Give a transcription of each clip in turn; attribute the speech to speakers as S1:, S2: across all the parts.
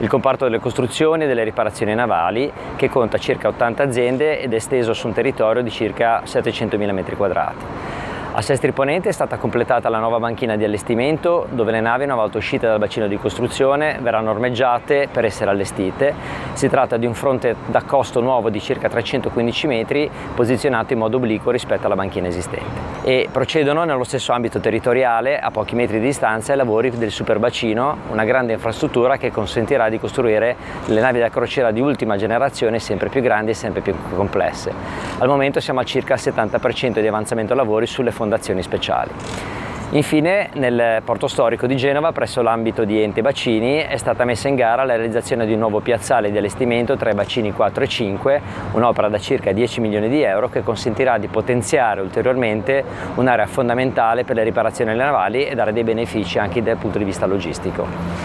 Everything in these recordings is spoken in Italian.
S1: il comparto delle costruzioni e delle riparazioni navali, che conta circa 80 aziende ed è esteso su un territorio di circa 700.000 m². A Sestri Ponente è stata completata la nuova banchina di allestimento, dove le navi una volta uscite dal bacino di costruzione verranno ormeggiate per essere allestite. Si tratta di un fronte d'accosto nuovo di circa 315 metri, posizionato in modo obliquo rispetto alla banchina esistente. E procedono nello stesso ambito territoriale, a pochi metri di distanza, i lavori del superbacino, una grande infrastruttura che consentirà di costruire le navi da crociera di ultima generazione, sempre più grandi e sempre più complesse. Al momento siamo a circa il 70% di avanzamento lavori sulle fondazioni speciali. Infine, nel porto storico di Genova, presso l'ambito di Ente Bacini, è stata messa in gara la realizzazione di un nuovo piazzale di allestimento tra i bacini 4 e 5, un'opera da circa 10 milioni di euro che consentirà di potenziare ulteriormente un'area fondamentale per le riparazioni navali e dare dei benefici anche dal punto di vista logistico.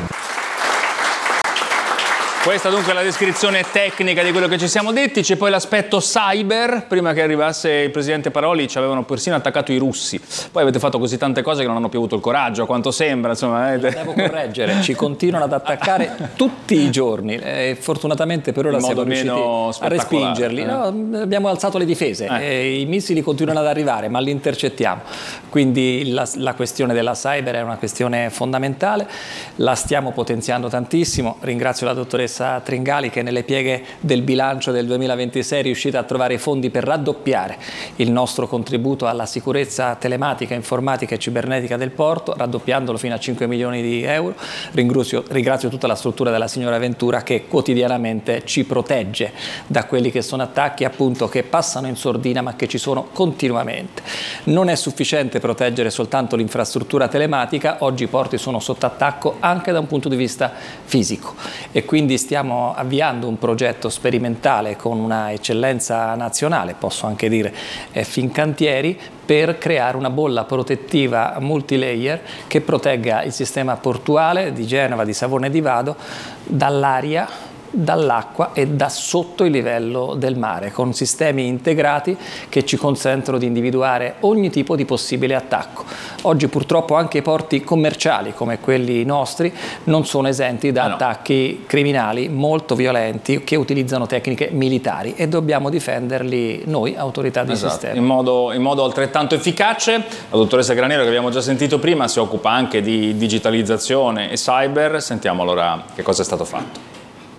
S2: Questa dunque è la descrizione tecnica di quello che ci siamo detti. C'è poi l'aspetto cyber. Prima che arrivasse il presidente Paroli ci avevano persino attaccato i russi. Poi avete fatto così tante cose che non hanno più avuto il coraggio, a quanto sembra. Insomma,
S3: devo correggere, ci continuano ad attaccare tutti i giorni. Fortunatamente per ora siamo riusciti a respingerli. No, abbiamo alzato le difese. I missili continuano ad arrivare, ma li intercettiamo. Quindi la questione della cyber è una questione fondamentale. La stiamo potenziando tantissimo. Ringrazio la dottoressa Tringali che nelle pieghe del bilancio del 2026 è riuscita a trovare i fondi per raddoppiare il nostro contributo alla sicurezza telematica, informatica e cibernetica del porto, raddoppiandolo fino a 5 milioni di euro. Ringrazio tutta la struttura della signora Ventura che quotidianamente ci protegge da quelli che sono attacchi appunto che passano in sordina ma che ci sono continuamente. Non è sufficiente proteggere soltanto l'infrastruttura telematica, oggi i porti sono sotto attacco anche da un punto di vista fisico e quindi stiamo avviando un progetto sperimentale con una eccellenza nazionale, posso anche dire Fincantieri, per creare una bolla protettiva multilayer che protegga il sistema portuale di Genova, di Savona e di Vado dall'aria, dall'acqua e da sotto il livello del mare, con sistemi integrati che ci consentono di individuare ogni tipo di possibile attacco. Oggi purtroppo anche i porti commerciali come quelli nostri non sono esenti da attacchi criminali molto violenti che utilizzano tecniche militari e dobbiamo difenderli noi, autorità di sistema.
S2: In modo altrettanto efficace. La dottoressa Graniero, che abbiamo già sentito prima, si occupa anche di digitalizzazione e cyber. Sentiamo allora che cosa è stato fatto.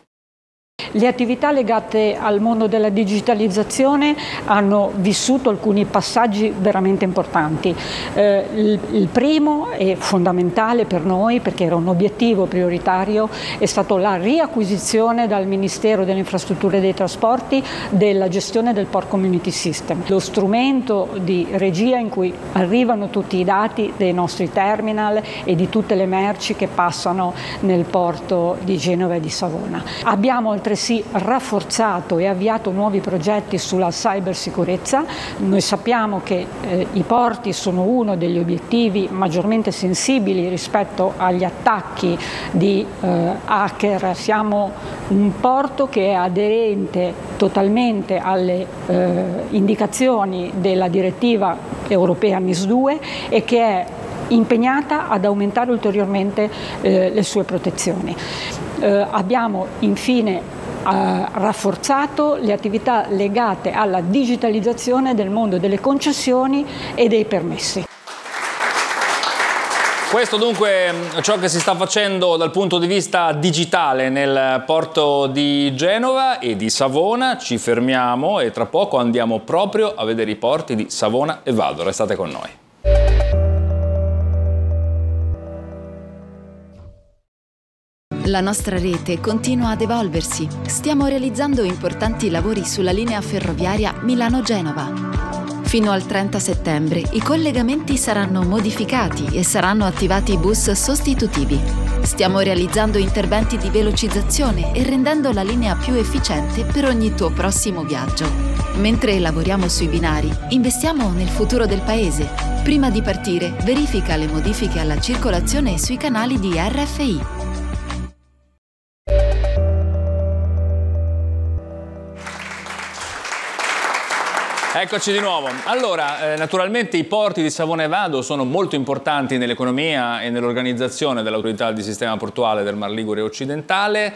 S4: Le attività legate al mondo della digitalizzazione hanno vissuto alcuni passaggi veramente importanti. Il primo e fondamentale per noi, perché era un obiettivo prioritario, è stato la riacquisizione dal Ministero delle Infrastrutture e dei Trasporti della gestione del Port Community System, lo strumento di regia in cui arrivano tutti i dati dei nostri terminal e di tutte le merci che passano nel porto di Genova e di Savona. Abbiamo altresì rafforzato e avviato nuovi progetti sulla cybersicurezza. Noi sappiamo che i porti sono uno degli obiettivi maggiormente sensibili rispetto agli attacchi di hacker. Siamo un porto che è aderente totalmente alle indicazioni della direttiva europea NIS2 e che è impegnata ad aumentare ulteriormente le sue protezioni. Abbiamo infine rafforzato le attività legate alla digitalizzazione del mondo delle concessioni e dei permessi.
S2: Questo dunque è ciò che si sta facendo dal punto di vista digitale nel porto di Genova e di Savona. Ci fermiamo e tra poco andiamo proprio a vedere i porti di Savona e Vado. Restate con noi.
S5: La nostra rete continua ad evolversi. Stiamo realizzando importanti lavori sulla linea ferroviaria Milano-Genova. Fino al 30 settembre i collegamenti saranno modificati e saranno attivati bus sostitutivi. Stiamo realizzando interventi di velocizzazione e rendendo la linea più efficiente per ogni tuo prossimo viaggio. Mentre lavoriamo sui binari, investiamo nel futuro del paese. Prima di partire, verifica le modifiche alla circolazione sui canali di RFI.
S2: Eccoci di nuovo. Allora, naturalmente i porti di Savona e Vado sono molto importanti nell'economia e nell'organizzazione dell'autorità di sistema portuale del Mar Ligure occidentale.